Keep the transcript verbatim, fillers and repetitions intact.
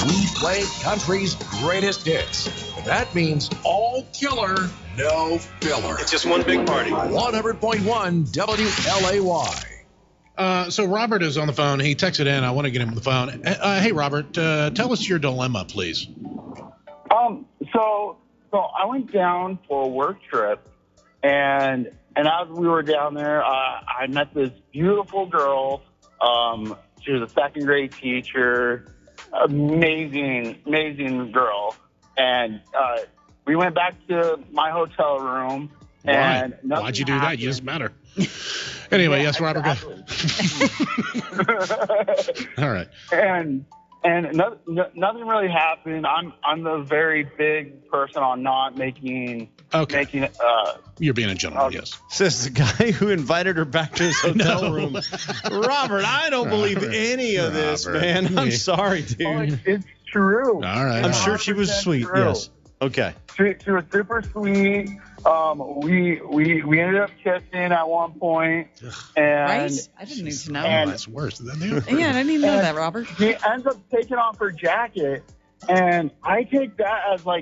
We play country's greatest hits. That means all killer, no filler. It's just one big party. one hundred point one W L A Y. Uh, so Robert is on the phone. He texted in. I want to get him on the phone. Uh, hey, Robert, uh, tell us your dilemma, please. Um, so, so I went down for a work trip, and and as we were down there, uh, I met this beautiful girl. Um, she was a second grade teacher, amazing, amazing girl, and uh, we went back to my hotel room. Why? And Why'd you do happened. that? You just met her. Anyway, Yeah, yes, Robert. exactly. All right. And and no, no, nothing really happened. I'm I'm a very big person on not making Okay. making uh You're being a gentleman, Okay. yes. Says the guy who invited her back to his hotel No. room. Robert, I don't believe Robert. any of this, Robert. man. I'm Yeah. sorry, dude. oh, it's, it's true. All right. I'm all sure right. she was one hundred percent sweet. true. Yes. Okay. She, she was super sweet. Um, we we we ended up kissing at one point, and Right? I didn't need to know. Oh, and- that's worse than that. yeah, I didn't even know and that, Robert. she ends up taking off her jacket, and I take that as like